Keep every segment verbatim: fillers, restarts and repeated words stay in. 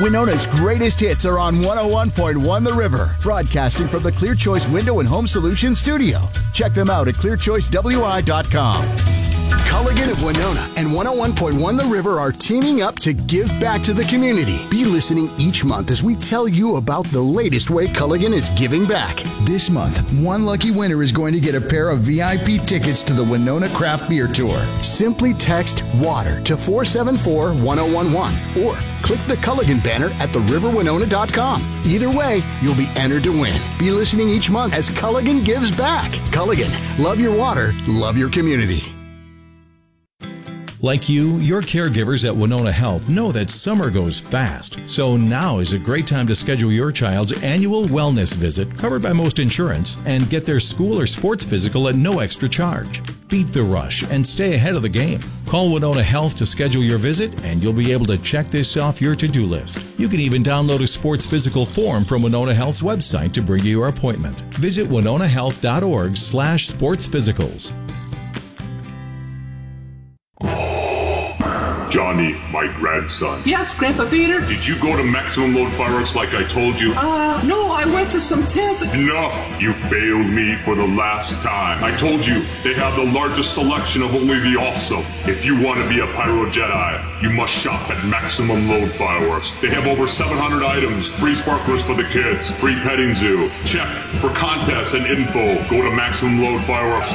Winona's greatest hits are on one oh one point one The River, broadcasting from the Clear Choice Window and Home Solutions studio. Check them out at clear choice w i dot com. Culligan of Winona and one oh one point one The River are teaming up to give back to the community. Be listening each month as we tell you about the latest way Culligan is giving back. This month, one lucky winner is going to get a pair of V I P tickets to the Winona Craft Beer Tour. Simply text WATER to four seven four one oh one one or click the Culligan banner at the river winona dot com. Either way, you'll be entered to win. Be listening each month as Culligan gives back. Culligan, love your water, love your community. Like you, your caregivers at Winona Health know that summer goes fast. So now is a great time to schedule your child's annual wellness visit, covered by most insurance, and get their school or sports physical at no extra charge. Beat the rush and stay ahead of the game. Call Winona Health to schedule your visit, and you'll be able to check this off your to-do list. You can even download a sports physical form from Winona Health's website to bring you your appointment. Visit winona health dot org slash sports physicals. Johnny, my grandson. Yes, Grandpa Peter? Did you go to Maximum Load Fireworks like I told you? Uh, no, I went to some tents. Enough! You failed me for the last time. I told you, they have the largest selection of only the awesome. If you want to be a Pyro Jedi, you must shop at Maximum Load Fireworks. They have over seven hundred items, free sparklers for the kids, free petting zoo. Check for contests and info. Go to Maximum Load Fireworks.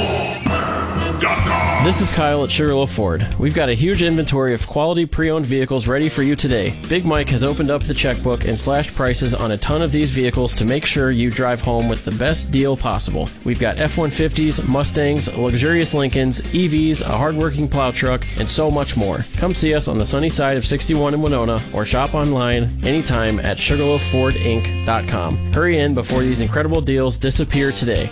This is Kyle at Sugarloaf Ford. We've got a huge inventory of quality pre-owned vehicles ready for you today. Big Mike has opened up the checkbook and slashed prices on a ton of these vehicles to make sure you drive home with the best deal possible. We've got F one fifties, Mustangs, luxurious Lincolns, E Vs, a hardworking plow truck, and so much more. Come see us on the sunny side of sixty-one in Winona or shop online anytime at sugarloaf ford inc dot com. Hurry in before these incredible deals disappear today.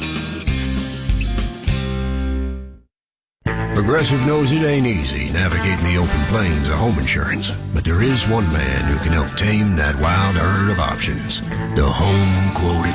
Progressive knows it ain't easy navigating the open plains of home insurance, but there is one man who can help tame that wild herd of options. The Home Quote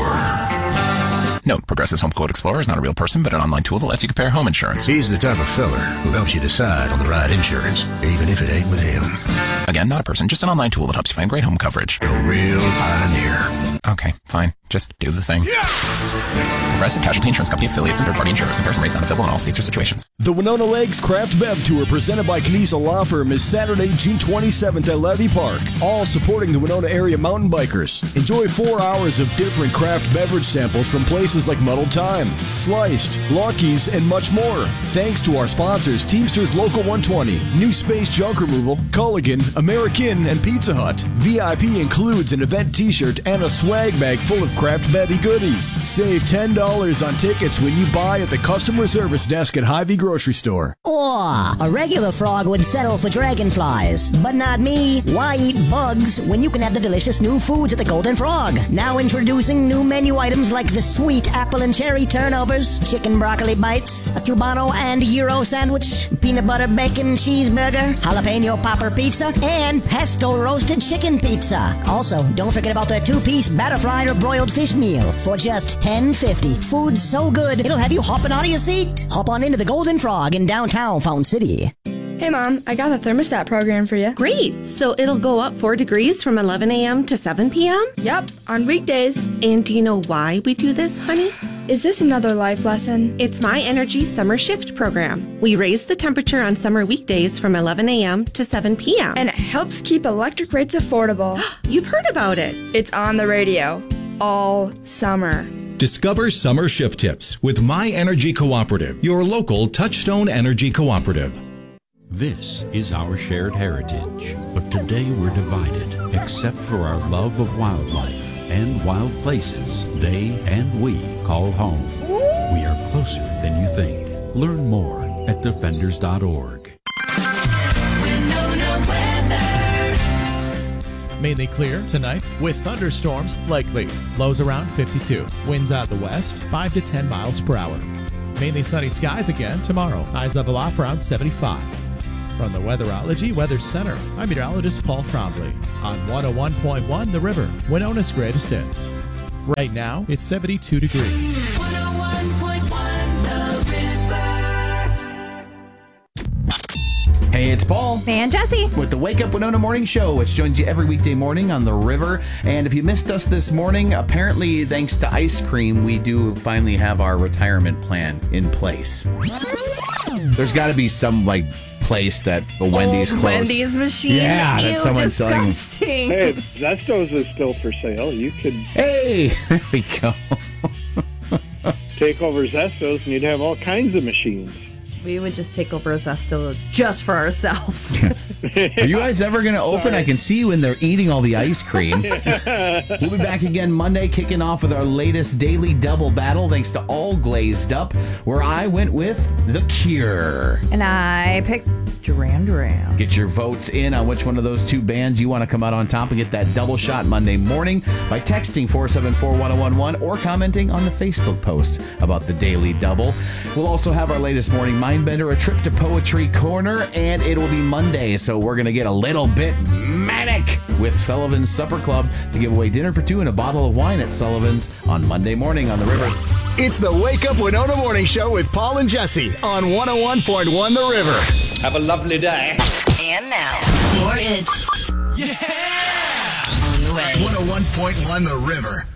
Explorer. Note, Progressive's Home Quote Explorer is not a real person, but an online tool that lets you compare home insurance. He's the type of feller who helps you decide on the right insurance, even if it ain't with him. Again, not a person, just an online tool that helps you find great home coverage. A real pioneer. Okay, fine. Just do the thing. Yeah! Progressive Casualty Insurance Company affiliates and third-party insurers. Comparison rates not available in all states or situations. The Winona Lakes Craft Bev Tour presented by Canisa Law Firm is Saturday, June twenty-seventh at Levy Park. All supporting the Winona area mountain bikers. Enjoy four hours of different craft beverage samples from places like Muddled Time, Sliced, Lucky's, and much more. Thanks to our sponsors, Teamsters Local one twenty, New Space Junk Removal, Culligan, American, and Pizza Hut. V I P includes an event t-shirt and a swag bag full of craft bevy goodies. Save ten dollars on tickets when you buy at the customer service desk at Hy-Vee Grocery Store. Oh, a regular frog would settle for dragonflies, but not me. Why eat bugs when you can have the delicious new foods at the Golden Frog? Now introducing new menu items like the sweet apple and cherry turnovers, chicken broccoli bites, a Cubano and Euro sandwich, peanut butter bacon cheeseburger, jalapeno popper pizza, and pesto roasted chicken pizza. Also, don't forget about the two-piece batter fried or broiled fish meal for just ten fifty. Food's so good, it'll have you hopping out of your seat. Hop on into the Golden Frog in downtown Fountain City. Hey Mom, I got the thermostat program for you. Great! So it'll go up four degrees from eleven a.m. to seven p.m.? Yep, on weekdays. And do you know why we do this, honey? Is this another life lesson? It's My Energy Summer Shift program. We raise the temperature on summer weekdays from eleven a.m. to seven p.m. And it helps keep electric rates affordable. You've heard about it. It's on the radio all summer. Discover summer shift tips with My Energy Cooperative, your local Touchstone Energy Cooperative. This is our shared heritage, but today we're divided, except for our love of wildlife and wild places they and we call home. We are closer than you think. Learn more at defenders dot org. Mainly clear tonight with thunderstorms likely. Lows around fifty-two. Winds out the west, five to ten miles per hour. Mainly sunny skies again tomorrow. Highs level off around seventy-five. From the Weatherology Weather Center, I'm meteorologist Paul Trombley on one oh one point one The River, Winona's greatest hits. Right now, it's seventy-two degrees. one oh one point one The River. Hey, it's Paul. And Jesse. With the Wake Up Winona Morning Show, which joins you every weekday morning on the river. And if you missed us this morning, apparently, thanks to ice cream, we do finally have our retirement plan in place. There's got to be some, like, place that the Wendy's Old closed. Wendy's machine. Yeah, Ew, that someone's selling. disgusting. Hey, Zestos is still for sale. You could Hey, there we go. take over Zestos and you'd have all kinds of machines. We would just take over a Zesto just for ourselves. Are you guys ever going to open? Sorry. I can see you in there eating all the ice cream. We'll be back again Monday, kicking off with our latest daily double battle, thanks to All Glazed Up, where I went with The Cure. And I picked Duran Duran. Get your votes in on which one of those two bands you want to come out on top and get that double shot Monday morning by texting four seven four, one oh one one or commenting on the Facebook post about the Daily Double. We'll also have our latest morning Mindbender, a trip to Poetry Corner, and it will be Monday, so we're going to get a little bit manic with Sullivan's Supper Club to give away dinner for two and a bottle of wine at Sullivan's on Monday morning on the river. It's the Wake Up Winona Morning Show with Paul and Jesse on one oh one point one The River. Have a lovely day. And now, more hits. Yeah! On the way. one oh one point one The River.